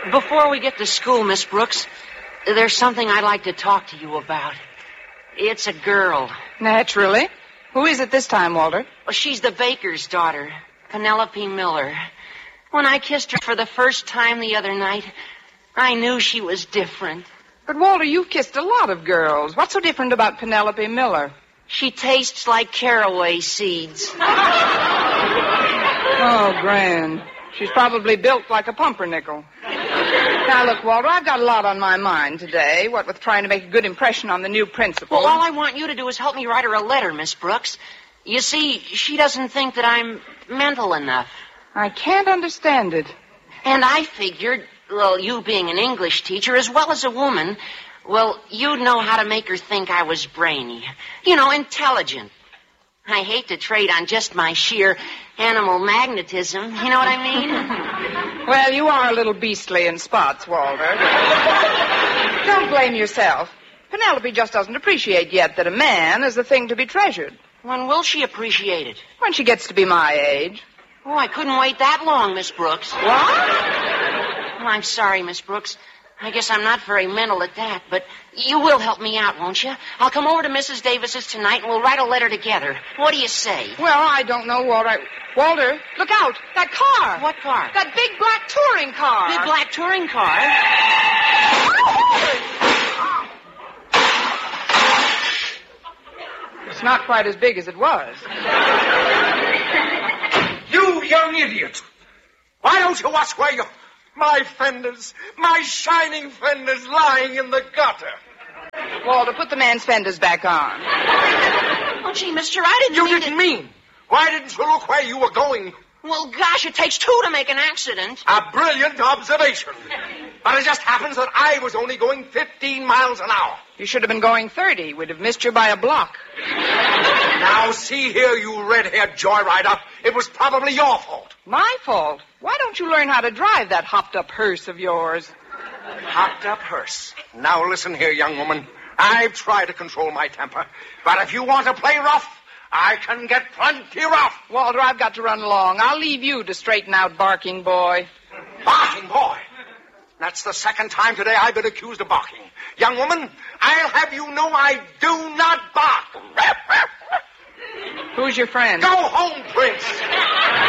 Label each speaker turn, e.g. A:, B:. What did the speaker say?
A: Before we get to school, Miss Brooks, there's something I'd like to talk to you about. It's a girl.
B: Naturally. Who is it this time, Walter?
A: Well, she's the baker's daughter, Penelope Miller. When I kissed her for the first time the other night, I knew she was different.
B: But, Walter, you've kissed a lot of girls. What's so different about Penelope Miller?
A: She tastes like caraway seeds.
B: Oh, grand. She's probably built like a pumpernickel. Now, look, Walter, I've got a lot on my mind today, what with trying to make a good impression on the new principal.
A: Well, all I want you to do is help me write her a letter, Miss Brooks. You see, she doesn't think that I'm mental enough.
B: I can't understand it.
A: And I figured, well, you being an English teacher as well as a woman, well, you'd know how to make her think I was brainy. You know, intelligent. I hate to trade on just my sheer animal magnetism. You know what I mean?
B: Well, you are a little beastly in spots, Walter. Don't blame yourself. Penelope just doesn't appreciate yet that a man is a thing to be treasured.
A: When will she appreciate it?
B: When she gets to be my age.
A: Oh, I couldn't wait that long, Miss Brooks.
B: What?
A: Well, I'm sorry, Miss Brooks. I guess I'm not very mental at that, but you will help me out, won't you? I'll come over to Mrs. Davis's tonight and we'll write a letter together. What do you say?
B: Well, I don't know, Walter. Walter, look out! That car!
A: What car?
B: That big black touring car!
A: Big black touring car?
B: It's not quite as big as it was.
C: You young idiot! Why don't you watch where you... My fenders, my shining fenders lying in the gutter.
B: Walter, put the man's fenders back on.
A: Oh, gee, mister, I didn't mean
C: You didn't mean. Why didn't you look where you were going?
A: Well, gosh, it takes two to make an accident.
C: A brilliant observation. But it just happens that I was only going 15 miles an hour.
B: You should have been going 30. We'd have missed you by a block.
C: Now, see here, you red-haired joyrider. It was probably your fault.
B: My fault? Why don't you learn how to drive that hopped-up hearse of yours?
C: Hopped-up hearse. Now, listen here, young woman. I've tried to control my temper. But if you want to play rough, I can get plenty rough.
B: Walter, I've got to run along. I'll leave you to straighten out Barking Boy.
C: Barking Boy? That's the second time today I've been accused of barking. Young woman, I'll have you know I do not bark.
B: Who's your friend?
C: Go home, Prince.